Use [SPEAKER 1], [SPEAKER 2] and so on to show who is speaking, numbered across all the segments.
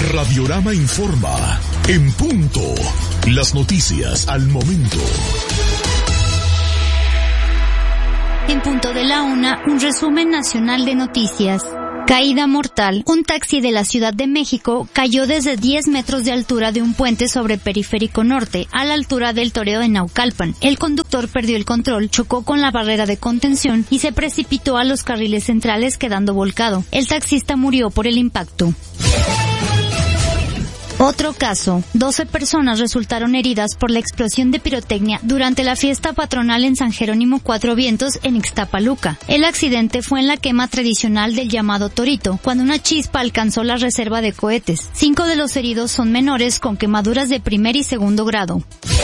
[SPEAKER 1] Radiorama informa. En punto. Las noticias al momento.
[SPEAKER 2] En punto de la 1, un resumen nacional de noticias. Caída mortal. Un taxi de la Ciudad de México cayó desde 10 metros de altura de un puente sobre Periférico Norte, a la altura del Toreo de Naucalpan. El conductor perdió el control, chocó con la barrera de contención y se precipitó a los carriles centrales, quedando volcado. El taxista murió por el impacto. Otro caso. 12 personas resultaron heridas por la explosión de pirotecnia durante la fiesta patronal en San Jerónimo Cuatro Vientos, en Ixtapaluca. El accidente fue en la quema tradicional del llamado Torito, cuando una chispa alcanzó la reserva de cohetes. 5 de los heridos son menores con quemaduras de primer y segundo grado.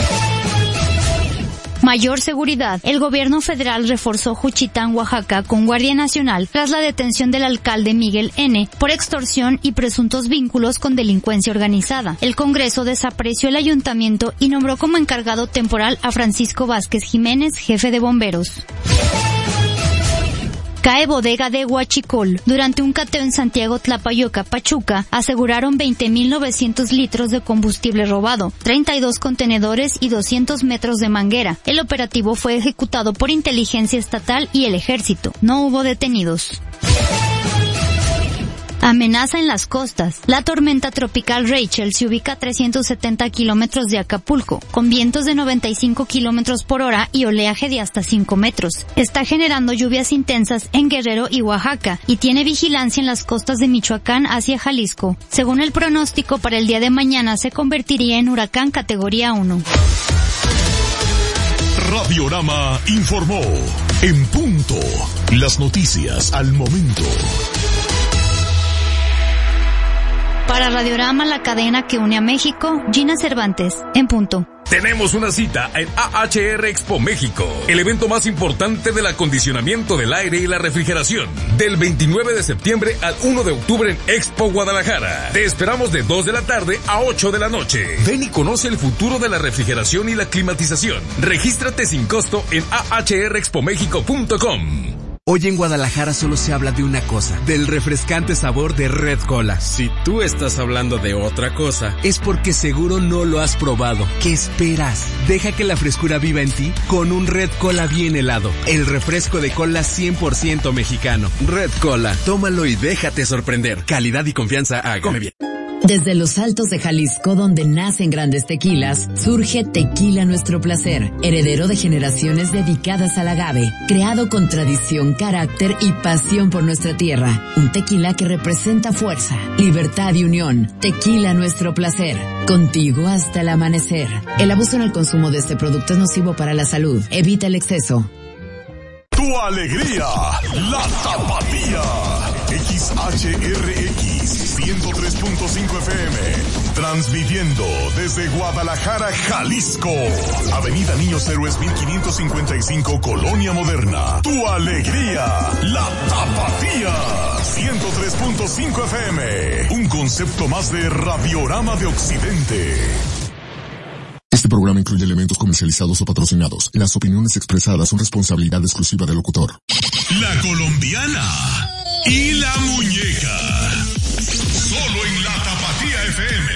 [SPEAKER 2] Mayor seguridad. El gobierno federal reforzó Juchitán, Oaxaca, con Guardia Nacional tras la detención del alcalde Miguel N. por extorsión y presuntos vínculos con delincuencia organizada. El Congreso desapareció el ayuntamiento y nombró como encargado temporal a Francisco Vázquez Jiménez, jefe de bomberos. Cae bodega de Huachicol. Durante un cateo en Santiago Tlapayoca, Pachuca, aseguraron 20.900 litros de combustible robado, 32 contenedores y 200 metros de manguera. El operativo fue ejecutado por Inteligencia Estatal y el Ejército. No hubo detenidos. Amenaza en las costas. La tormenta tropical Rachel se ubica a 370 kilómetros de Acapulco, con vientos de 95 kilómetros por hora y oleaje de hasta 5 metros. Está generando lluvias intensas en Guerrero y Oaxaca, y tiene vigilancia en las costas de Michoacán hacia Jalisco. Según el pronóstico, para el día de mañana se convertiría en huracán categoría 1.
[SPEAKER 1] Radiorama informó. En punto. Las noticias al momento.
[SPEAKER 2] Para Radiorama, la cadena que une a México, Gina Cervantes, en punto.
[SPEAKER 3] Tenemos una cita en AHR Expo México, el evento más importante del acondicionamiento del aire y la refrigeración, del 29 de septiembre al 1 de octubre en Expo Guadalajara. Te esperamos de 2 de la tarde a 8 de la noche. Ven y conoce el futuro de la refrigeración y la climatización. Regístrate sin costo en ahrexpomexico.com.
[SPEAKER 4] Hoy en Guadalajara solo se habla de una cosa, del refrescante sabor de Red Cola. Si tú estás hablando de otra cosa, es porque seguro no lo has probado. ¿Qué esperas? Deja que la frescura viva en ti con un Red Cola bien helado. El refresco de cola 100% mexicano. Red Cola, tómalo y déjate sorprender. Calidad y confianza a Come Bien.
[SPEAKER 5] Desde los Altos de Jalisco, donde nacen grandes tequilas, surge Tequila Nuestro Placer, heredero de generaciones dedicadas al agave, creado con tradición, carácter y pasión por nuestra tierra. Un tequila que representa fuerza, libertad y unión. Tequila Nuestro Placer, contigo hasta el amanecer. El abuso en el consumo de este producto es nocivo para la salud. Evita el exceso.
[SPEAKER 1] Tu alegría, la Tapatía. XHRX 103.5 FM, transmitiendo desde Guadalajara, Jalisco. Avenida Niños Héroes 1555, Colonia Moderna. Tu alegría, la Tapatía. 103.5 FM, un concepto más de Radiorama de Occidente. Este programa incluye elementos comercializados o patrocinados. Las opiniones expresadas son responsabilidad exclusiva del locutor. La colombiana y la muñeca. Solo en la Tapatía FM.